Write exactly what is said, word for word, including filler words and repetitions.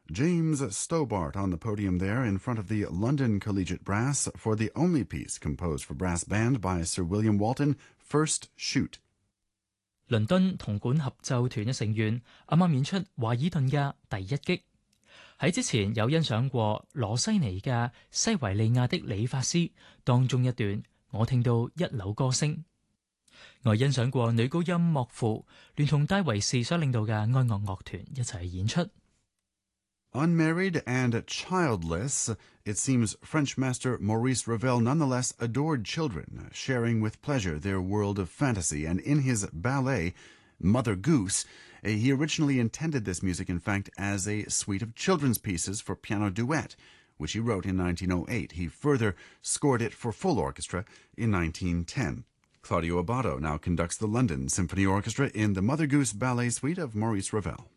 James Stobart on the podium there in front of the London Collegiate Brass for the only piece composed for brass band by Sir William Walton, First Shoot. 倫敦銅管合奏團嘅成員啱啱演出華爾頓嘅第一擊。喺之前有欣賞過羅西尼嘅《西維利亞的理髮師》當中一段，我聽到一縷歌聲。我欣賞過女高音莫芙聯同戴維士所領導嘅哀樂樂團一齊演出。 Unmarried and childless, it seems French master Maurice Ravel nonetheless adored children, sharing with pleasure their world of fantasy, and in his ballet, Mother Goose, he originally intended this music, in fact, as a suite of children's pieces for piano duet, which he wrote in nineteen oh eight. He further scored it for full orchestra in nineteen ten. Claudio Abbado now conducts the London Symphony Orchestra in the Mother Goose Ballet Suite of Maurice Ravel.